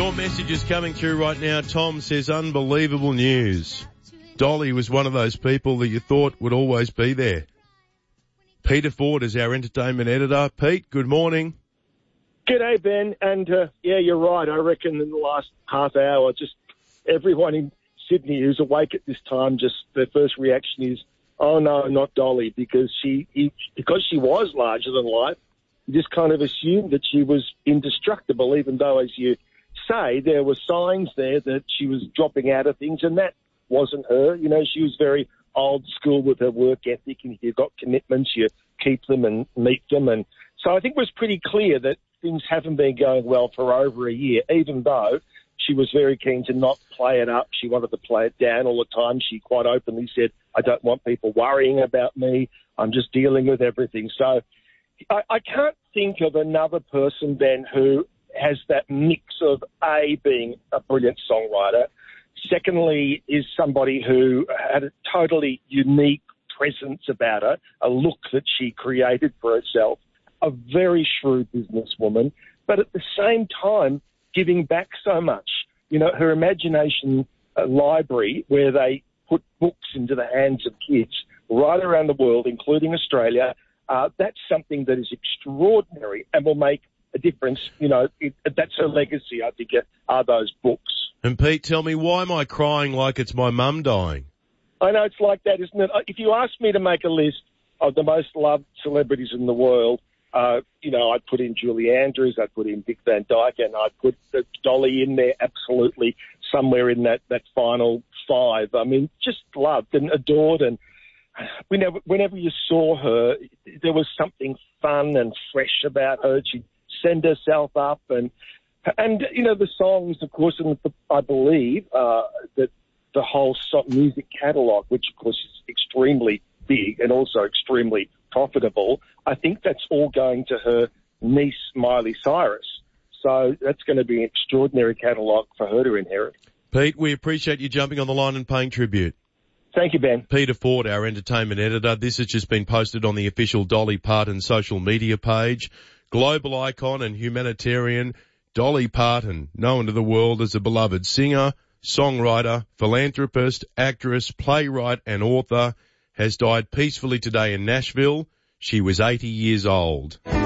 Your message is coming through right now. Tom says, unbelievable news. Dolly was one of those people that you thought would always be there. Peter Ford is our entertainment editor. Pete, good morning. G'day, Ben. And, yeah, you're right. I reckon in the last half hour, just everyone in Sydney who's awake at this time, just their first reaction is, oh, no, not Dolly, because she was larger than life. You just kind of assumed that she was indestructible, even though, as you say, there were signs there that she was dropping out of things, and that wasn't her. You know, she was very old school with her work ethic, and if you've got commitments, you keep them and meet them. And so I think it was pretty clear that things haven't been going well for over a year, even though she was very keen to not play it up. She wanted to play it down all the time. She quite openly said, I don't want people worrying about me. I'm just dealing with everything. So I can't think of another person, Ben, who has that mix of A, being a brilliant songwriter, secondly, is somebody who had a totally unique presence about her, a look that she created for herself, a very shrewd businesswoman, but at the same time giving back so much. You know, her imagination library, where they put books into the hands of kids right around the world, including Australia, that's something that is extraordinary and will make a difference. You know, that's her legacy, I think, are those books. And Pete, tell me, why am I crying like it's my mum dying? I know it's like that, isn't it? If you asked me to make a list of the most loved celebrities in the world, you know, I'd put in Julie Andrews, I'd put in Dick Van Dyke, and I'd put Dolly in there absolutely somewhere in that final five. I mean, just loved and adored, and whenever you saw her, there was something fun and fresh about her. She'd send herself up, and you know, the songs, of course, and I believe that the whole music catalogue, which of course is extremely big and also extremely profitable, I think that's all going to her niece, Miley Cyrus. So that's going to be an extraordinary catalogue for her to inherit. Pete, we appreciate you jumping on the line and paying tribute. Thank you, Ben. Peter Ford, our entertainment editor. This has just been posted on the official Dolly Parton social media page. Global icon and humanitarian Dolly Parton, known to the world as a beloved singer, songwriter, philanthropist, actress, playwright and author, has died peacefully today in Nashville. She was 80 years old.